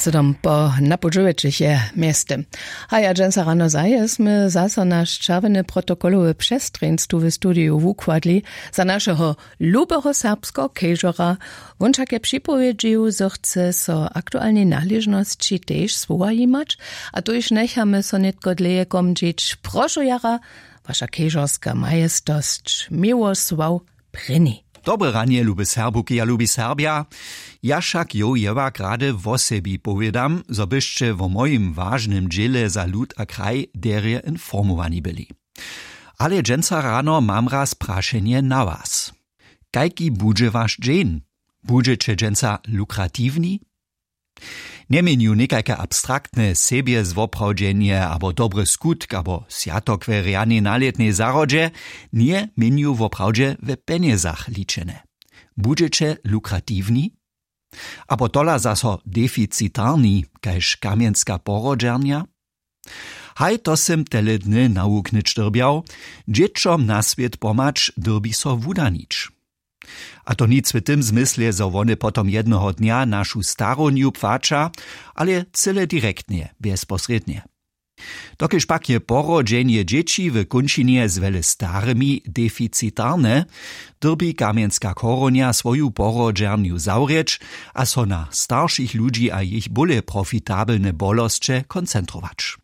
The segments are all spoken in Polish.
20 po napodżyweczych je miestem. A ja dżęsa rano zajesmy zasa nasz czerwony protokolowy przestrinstwu w studiu wukładli za naszego lubego serbsko keżora. Wączakie przypowiedził, że chce so aktualnie należności też słowa imać, a to już nechamy so nitko dleje komdzić. Proszę jara, wasza keżorska majestość Miłosław Pryni. Dobre ranie, lubi Serbuki a lubi Serbia. Ja však jo jeva grade vo sebi povedam, zo byšće vo mojim važnym džele za lud a kraj derje informovani byli. Ale dženca rano mam raz prašenje na vas. Kajki budže vaš džen? Budžeće dženca lukrativni? Nemieniu nekajke abstraktne sebie zwopravdženje abo dobry skutk abo sjatokve rjane naletne zarodže, nie meniu wopravdže w peniezach ličene. Budžeće lukrativni? Abo tola zaso deficitarni, kajž kamienska porodžernja? Haj to sem tele dny nauknyč dyrbiał, dzieciom na sviet pomacz dyrbi so wudanič. A to nic w tym zmysle, zo one potom jednoho dnia našu staroniu płača, ale cyle direktnie, bezposrednie. Dokiż pak je porodzenje dzieci w kunčinie z wele starymi deficitarne, dyrbi kamienska koronia swoju porodżerniu zaurjeć, a so na starszych ludzi a ich bole profitabelne bolostcze koncentrować.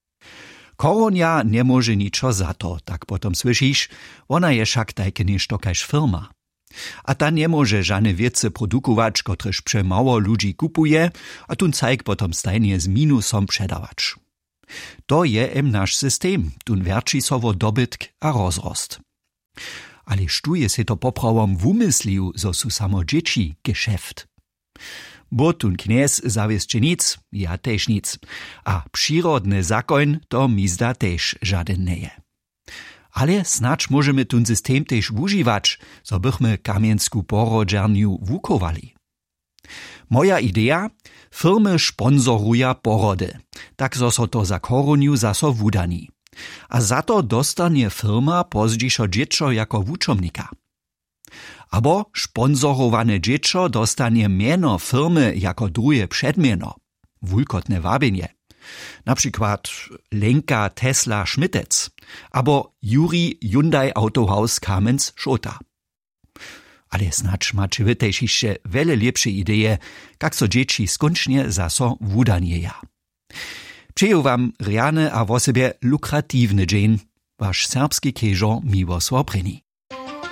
Koronia nie może niczo za to, tak potom słyszysz, ona je však tajke nešto kaž firma. A ta nie może żadne wiece produkować, kotreż przemało ludzi kupuje, a tun cajk potom stajnie z minusom przedawać. To je nasz system, tun werči sowo dobytk a rozrost. Ale štuje se to poprawom wumyslił, zo su samo dzieci geschäft. Bo tun kniez zawiesće nic, ja tež nic, a przyrodny zakoń to mizda tež żaden nie je. Ale snacz możemy ten system też używać, so bychmy kamiensku porodżerniu wukowali. Moja idea? Firmy sponsoruja porody, tak so to za koroniu zaso wudani. A za to dostanie firma pozdźiszo dziecko jako wučomnika. Abo sponsorowane dziecko dostanie mieno firmy jako drugie przedmieno, wulkotne wabienie. Na przykład Lenka Tesla Schmittec, abo Juri Hyundai Autohaus Kamenz Schota. Ale snacz macie wy też jeszcze wiele lepsze idee, jak so dzieci skończnie zaso wudanieja. Przeję wam riane a w sobie lukratywny dzień, wasz serbski keżor Miłosław Pryni.